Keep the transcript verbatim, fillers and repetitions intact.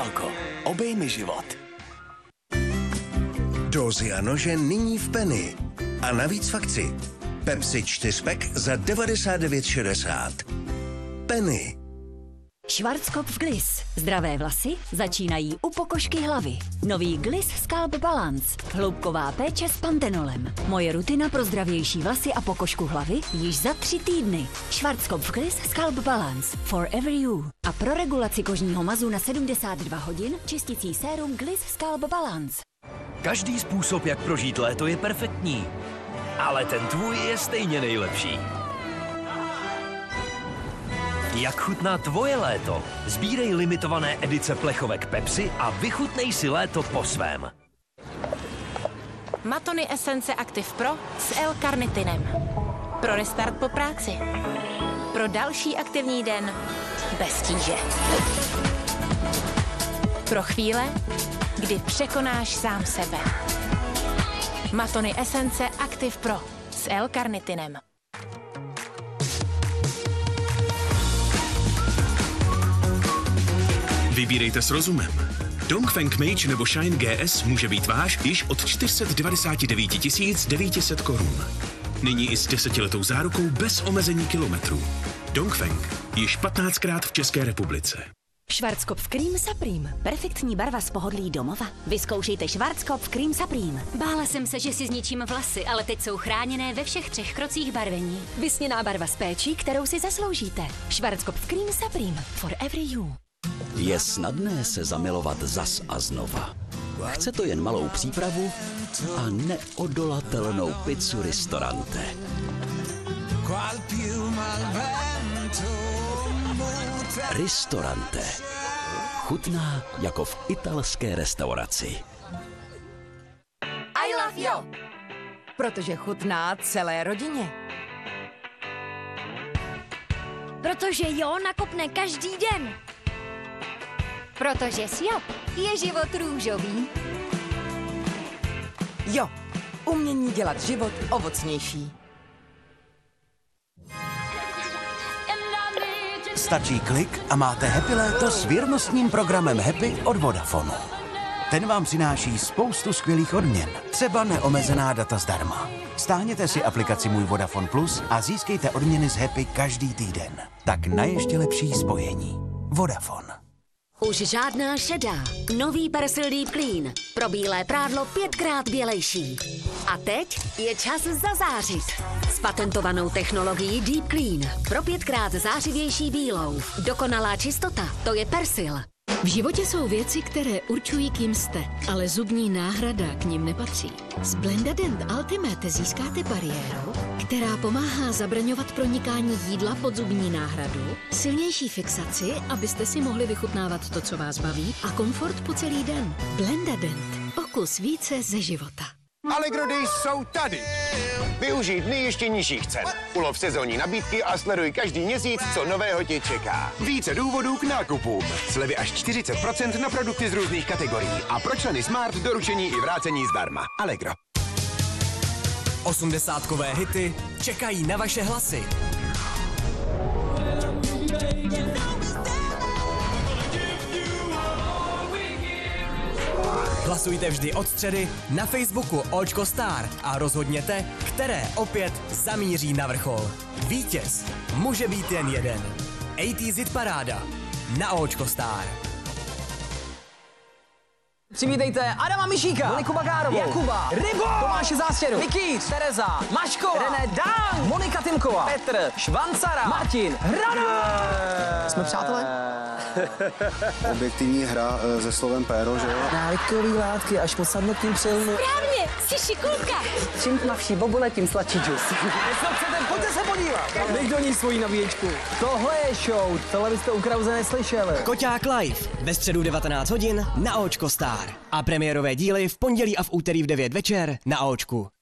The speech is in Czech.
Vitálko. Obejmi život. Dózy a nože nyní v Penny. A navíc v akci. Pepsi čtyřpek za devadesát devět šedesát. Penny. Schwarzkopf Gliss. Zdravé vlasy začínají u pokožky hlavy. Nový Gliss Scalp Balance. Hloubková péče s pantenolem. Moje rutina pro zdravější vlasy a pokožku hlavy již za tři týdny. Schwarzkopf Gliss Scalp Balance. Forever you. A pro regulaci kožního mazu na sedmdesát dva hodin čisticí sérum Gliss Scalp Balance. Každý způsob, jak prožít léto, je perfektní. Ale ten tvůj je stejně nejlepší. Jak chutná tvoje léto? Sbírej limitované edice plechovek Pepsi a vychutnej si léto po svém. Matony Essence Active Pro s L-karnitinem. Pro restart po práci. Pro další aktivní den bez tíže. Pro chvíle, kdy překonáš sám sebe. Matony Essence Active Pro s L-karnitinem. Vybírejte s rozumem. Dongfeng Mage nebo Shine G S může být váš již od čtyři sta devadesát devět tisíc devět set korun. Nyní i s desetiletou zárukou bez omezení kilometrů. Dongfeng již patnáctkrát v České republice. Schwarzkopf Cream Supreme. Perfektní barva z pohodlí domova. Vyzkoušejte Schwarzkopf Cream Supreme. Bála jsem se, že si zničím vlasy, ale teď jsou chráněné ve všech třech krocích barvení. Vysněná barva z péčí, kterou si zasloužíte. Schwarzkopf Cream Supreme. Forever you. Je snadné se zamilovat zas a znova. Chce to jen malou přípravu a neodolatelnou pizzu Ristorante. Ristorante. Chutná jako v italské restauraci. I love you. Protože chutná celé rodině. Protože jo nakopne každý den. Protože Sjop je život růžový. Jo, umění dělat život ovocnější. Stačí klik a máte happy léto s věrnostním programem Happy od Vodafonu. Ten vám přináší spoustu skvělých odměn, třeba neomezená data zdarma. Stáhněte si aplikaci Můj Vodafone Plus a získejte odměny z Happy každý týden. Tak na ještě lepší spojení. Vodafone. Už žádná šedá. Nový Persil Deep Clean. Pro bílé prádlo pětkrát bělejší. A teď je čas zazářit. S patentovanou technologií Deep Clean. Pro pětkrát zářivější bílou. Dokonalá čistota, to je Persil. V životě jsou věci, které určují, kým jste, ale zubní náhrada k nim nepatří. S Blendadent Ultimate získáte bariéru, která pomáhá zabraňovat pronikání jídla pod zubní náhradu, silnější fixaci, abyste si mohli vychutnávat to, co vás baví, a komfort po celý den. Blendadent. O kus více ze života. Allegro Days jsou tady. Využij dny ještě nižších cen. Ulov sezónní nabídky a sleduj každý měsíc, co nového tě čeká. Více důvodů k nákupům. Slevy až čtyřicet procent na produkty z různých kategorií. A pro členy Smart doručení i vrácení zdarma. Allegro. Osmdesátkové hity čekají na vaše hlasy. Hlasujte vždy od středy na Facebooku Očko Star a rozhodněte, které opět zamíří na vrchol. Vítěz může být jen jeden. osmdesátková hit paráda na Očko Star. Přivítejte Adama Mišíka, Moniku Bagárovou, Jakuba, Rybo, Tomáše Zástěru, Nikýř, Tereza, Maškova, René Dán, Monika Timková, Petr, Švancara, Martin, Hrano! Jsme přátelé? Objektivní hra se slovem péro, že jo? Návykový látky až po samotným přilnu. Správně, jsi šikulka. Čím tmavší bobule, tím sladší džus. Co chcete, pojďte se podívat. Dej do ní svoji nabíječku. Tohle je show, tohle byste u Krause neslyšeli. Koťák live ve středu devatenáct hodin na Očko Star. A premiérové díly v pondělí a v úterý v devět večer na Očku.